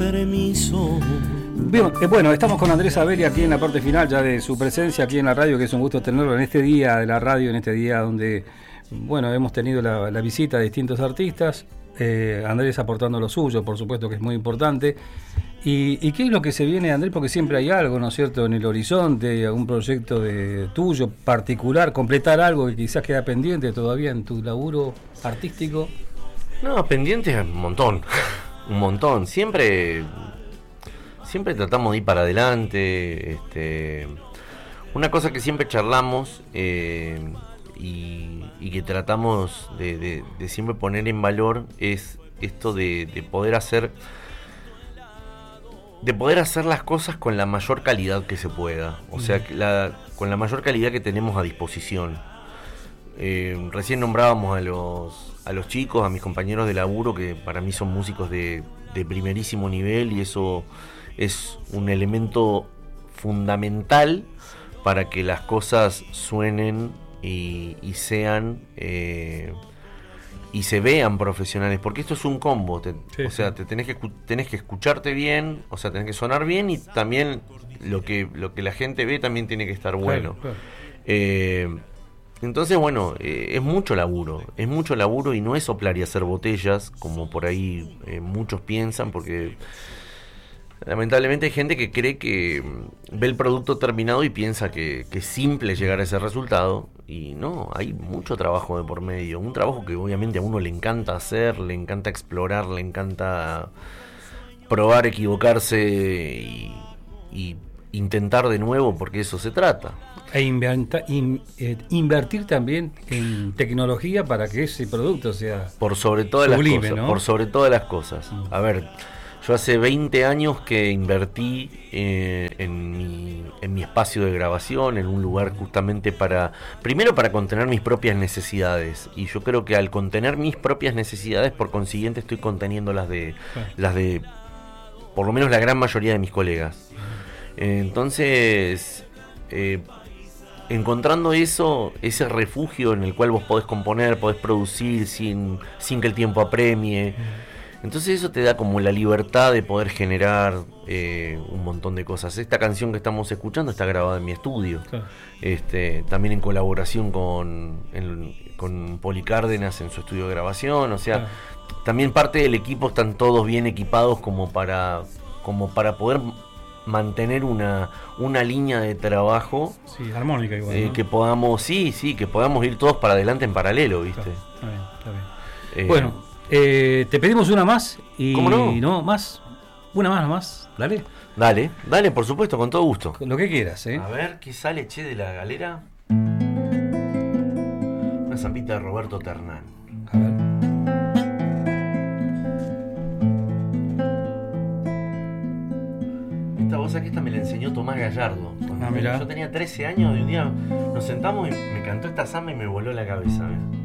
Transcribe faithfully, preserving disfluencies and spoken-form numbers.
permiso. Bien, eh, bueno, estamos con Andrés Saberi aquí en la parte final ya de su presencia aquí en la radio, que es un gusto tenerlo en este día de la radio, en este día donde, bueno, hemos tenido la, la visita de distintos artistas, eh, Andrés aportando lo suyo, por supuesto que es muy importante. ¿Y, y qué es lo que se viene, Andrés? Porque siempre hay algo, ¿no es cierto?, en el horizonte, algún proyecto de tuyo particular, completar algo que quizás queda pendiente todavía en tu laburo artístico. No, pendiente un montón, un montón. Siempre, siempre tratamos de ir para adelante. Este, una cosa que siempre charlamos eh, y, y que tratamos de, de, de siempre poner en valor es esto de, de poder hacer... de poder hacer las cosas con la mayor calidad que se pueda, o sea, que la, con la mayor calidad que tenemos a disposición. Eh, recién nombrábamos a los, a los chicos, a mis compañeros de laburo, que para mí son músicos de, de primerísimo nivel, y eso es un elemento fundamental para que las cosas suenen y, y sean... Eh, y se vean profesionales, porque esto es un combo, te, sí, o sea, te tenés que tenés que escucharte bien, o sea, tenés que sonar bien, y también lo que lo que la gente ve también tiene que estar bueno. Claro, claro. Eh, entonces, bueno, eh, es mucho laburo, es mucho laburo y no es soplar y hacer botellas, como por ahí eh, muchos piensan, porque lamentablemente hay gente que cree que ve el producto terminado y piensa que, que es simple llegar a ese resultado, y no, hay mucho trabajo de por medio, un trabajo que obviamente a uno le encanta hacer, le encanta explorar, le encanta probar, equivocarse y, y intentar de nuevo, porque eso se trata. E inventa, in, eh, invertir también en tecnología para que ese producto sea por sobre todas sublime, las cosas, ¿no? Por sobre todas las cosas. A ver, yo hace veinte años que invertí eh, en, mi, en mi espacio de grabación, en un lugar justamente para, primero para contener mis propias necesidades, y yo creo que al contener mis propias necesidades, por consiguiente estoy conteniendo las de, las de por lo menos la gran mayoría de mis colegas. Entonces, eh, encontrando eso, ese refugio en el cual vos podés componer, podés producir sin, sin que el tiempo apremie. Entonces eso te da como la libertad de poder generar eh, un montón de cosas. Esta canción que estamos escuchando está grabada en mi estudio, claro. este, también en colaboración con, en, con Poli Cárdenas en su estudio de grabación. O sea, claro. También parte del equipo están todos bien equipados como para, como para poder mantener una, una línea de trabajo, sí, armónica igual, eh, ¿no? que podamos, sí, sí, que podamos ir todos para adelante en paralelo, ¿viste? Claro, está bien, está bien. Eh, bueno. Eh, te pedimos una más y ¿cómo no? no más, una más nomás, dale. Dale, dale, por supuesto, con todo gusto. Lo que quieras, ¿eh? A ver, ¿qué sale, che, de la galera? Una zampita de Roberto Ternán. A ver. Esta voz aquí, esta me la enseñó Tomás Gallardo. Ah, mirá. Yo tenía trece años y un día nos sentamos y me cantó esta samba y me voló la cabeza, ¿eh?